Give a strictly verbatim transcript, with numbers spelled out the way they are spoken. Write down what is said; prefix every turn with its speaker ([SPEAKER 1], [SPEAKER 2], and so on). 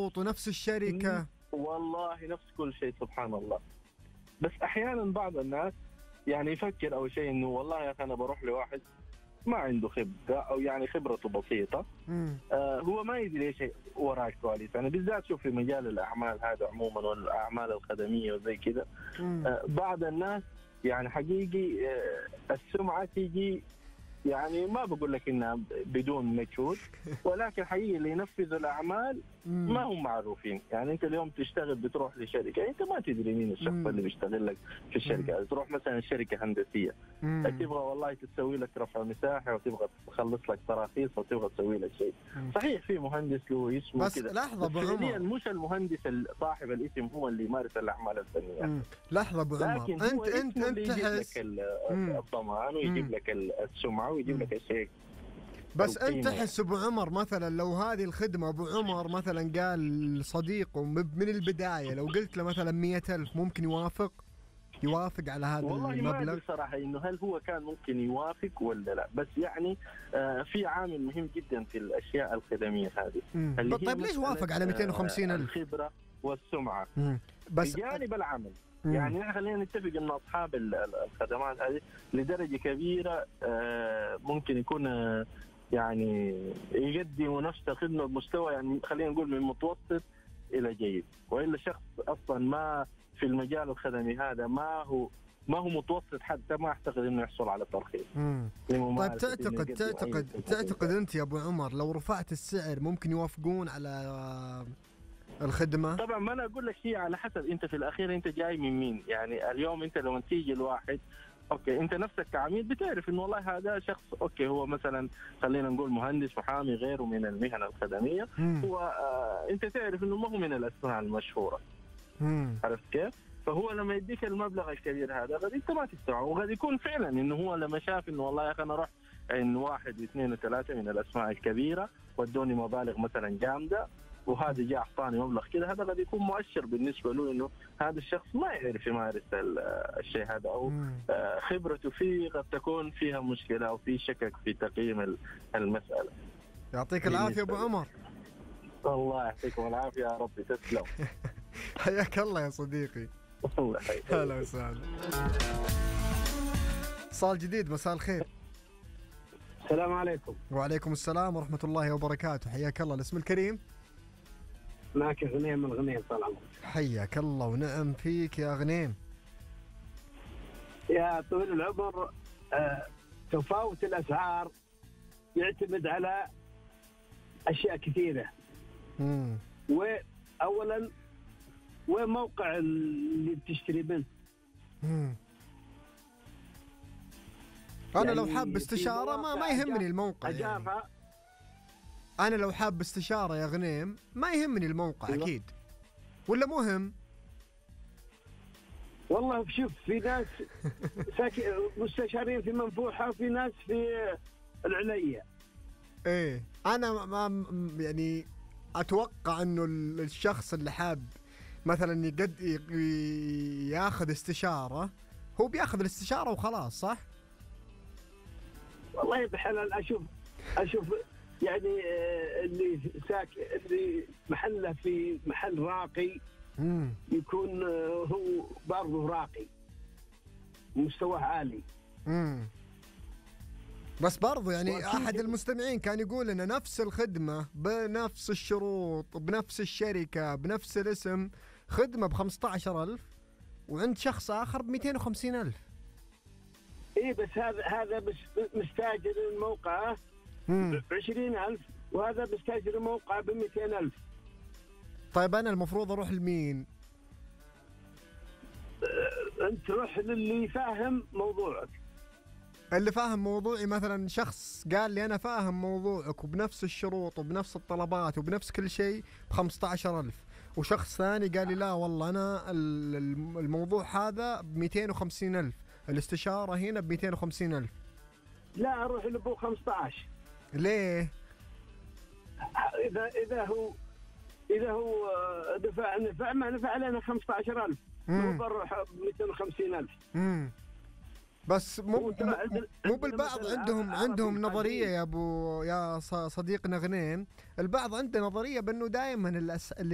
[SPEAKER 1] الشروط ونفس الشركة.
[SPEAKER 2] والله نفس كل شيء سبحان الله. بس أحيانا بعض الناس يعني يفكر أول شيء إنه والله يا أخي أنا بروح لواحد ما عنده خبرة أو يعني خبرته بسيطة، آه هو ما يدري إيش وراء الكواليس. يعني بالذات شوف في مجال الأعمال هذا عموما والأعمال الخدمية وزي كذا، آه بعض الناس يعني حقيقي آه السمعة تيجي يعني ما بقول لك انها بدون مجهود، ولكن حقيقي اللي ينفذوا الاعمال ما هم معروفين. يعني انت اليوم تشتغل بتروح لشركه انت ما تدري مين الشخص اللي بيشتغل لك في الشركه. تروح مثلا شركه هندسيه تبغى والله تسوي لك رفع مساحه وتبغى تخلص لك تراخيص وتبغى تسوي لك شيء، صحيح في مهندس له اسمه
[SPEAKER 1] بس
[SPEAKER 2] كده،
[SPEAKER 1] لحظه ابو
[SPEAKER 2] عمر، مش المهندس صاحب الاسم هو اللي يمارس الاعمال الفنيه.
[SPEAKER 1] مم. لحظه ابو عمر،
[SPEAKER 2] انت
[SPEAKER 1] انت انت
[SPEAKER 2] تحس الضمان ويجيب لك السمعه ويجيب لك الشيء.
[SPEAKER 1] بس انت تحس ابو عمر مثلا لو هذه الخدمه ابو عمر مثلا قال صديقه من البدايه لو قلت له مثلا مية ألف ممكن يوافق يوافق على هذا
[SPEAKER 2] والله
[SPEAKER 1] المبلغ؟
[SPEAKER 2] والله ما ادري صراحه انه هل هو كان ممكن يوافق ولا لا، بس يعني آه في عامل مهم جدا في الاشياء الخدميه هذه.
[SPEAKER 1] طيب ليش وافق على مئتين وخمسين ألف؟
[SPEAKER 2] الخبره والسمعه
[SPEAKER 1] مم. بس
[SPEAKER 2] بجانب العمل.
[SPEAKER 1] مم.
[SPEAKER 2] يعني خلينا نتفق ان اصحاب الخدمات هذه لدرجه كبيره آه ممكن يكون آه يعني يقدموا نفس الخدمه بمستوى يعني خلينا نقول من متوسط الى جيد، والا شخص اصلا ما في المجال الخدمي هذا ما هو ما هو متوسط حتى ما اعتقد انه يحصل على ترخيص.
[SPEAKER 1] طيب تعتقد تعتقد تعتقد انت يا ابو عمر لو رفعت السعر ممكن يوافقون على الخدمه؟
[SPEAKER 2] طبعا ما انا اقول لك شيء على حسب انت في الاخير انت جاي من مين. يعني اليوم انت لو تيجي الواحد اوكي انت نفسك كعميل بتعرف انه والله هذا شخص اوكي هو مثلا خلينا نقول مهندس محامي غيره من المهن الخدميه،
[SPEAKER 1] مم.
[SPEAKER 2] هو آه انت تعرف انه ما هو من الاسماء المشهوره.
[SPEAKER 1] مم.
[SPEAKER 2] عرفت كيف؟ فهو لما يديك المبلغ الكبير هذا قد انت ما تستوعب، وقد يكون فعلا انه هو لما شاف انه والله يا اخي انا رحت عند واحد واثنين وثلاثه من الاسماء الكبيره وادوني مبالغ مثلا جامده وهذا جاء اعطاني مبلغ كذا، هذا قد يكون مؤشر بالنسبه له انه هذا الشخص ما يعرف يمارس الشيء هذا، او خبرته فيه قد تكون فيها مشكله او في شكك في تقييم المساله.
[SPEAKER 1] يعطيك العافيه ابو عمر.
[SPEAKER 2] الله يعطيكم العافيه يا ربي، تسلم.
[SPEAKER 1] حياك الله يا صديقي.
[SPEAKER 2] الله يحييك.
[SPEAKER 1] هلا وسهلا. اتصال جديد، مساء الخير.
[SPEAKER 3] السلام عليكم.
[SPEAKER 1] وعليكم السلام ورحمه الله وبركاته، حياك الله. الاسم الكريم؟
[SPEAKER 3] معك غنيم من غنيم. طال عمرك.
[SPEAKER 1] حياك الله ونعم فيك يا غنيم.
[SPEAKER 3] يا طويل العمر، آه، تفاوت الأسعار يعتمد على أشياء كثيرة.
[SPEAKER 1] امم
[SPEAKER 3] وأولا وموقع اللي بتشتري منه.
[SPEAKER 1] امم أنا يعني لو حاب استشارة ما ما يهمني الموقع. يعني. أنا لو حاب استشارة يا غنيم ما يهمني الموقع أكيد، ولا مهم؟
[SPEAKER 3] والله شوف في ناس مستشارين في منفوحة وفي ناس في العليا.
[SPEAKER 1] إيه أنا ما يعني أتوقع إنه الشخص اللي حاب مثلا يقد ياخذ استشارة هو بياخذ الاستشارة وخلاص، صح؟
[SPEAKER 3] والله بحلال أشوف أشوف يعني اللي ساك اللي محله في محل راقي
[SPEAKER 1] مم.
[SPEAKER 3] يكون هو برضه راقي مستواه عالي.
[SPEAKER 1] امم بس برضه يعني احد المستمعين كان يقول ان نفس الخدمه بنفس الشروط بنفس الشركه بنفس الاسم خدمه بخمسة عشر ألف وعند شخص اخر بمئتين وخمسين ألف.
[SPEAKER 3] ايه بس هذا هذا بس مستاجر الموقع بعشرين ألف وهذا مستاجر الموقع بمئتين ألف.
[SPEAKER 1] طيب أنا المفروض أروح لمين؟
[SPEAKER 3] أه أنت روح للي فاهم موضوعك.
[SPEAKER 1] اللي فاهم موضوعي مثلا شخص قال لي أنا فاهم موضوعك وبنفس الشروط وبنفس الطلبات وبنفس كل شيء بخمسة عشر ألف، وشخص ثاني قال لي لا والله أنا الموضوع هذا بمئتين وخمسين ألف، الاستشارة هنا بمئتين وخمسين ألف.
[SPEAKER 3] لا أروح لبو خمسة عشر.
[SPEAKER 1] ليه؟
[SPEAKER 3] إذا إذا هو إذا هو دفع نفع ما نفع علينا خمسة عشر ألف مو بروح مئتين وخمسين ألف.
[SPEAKER 1] امم بس مو مو بالبعض عندهم عندهم نظرية يا أبو يا صديقنا غنيم، البعض عنده نظرية بأنه دائما اللي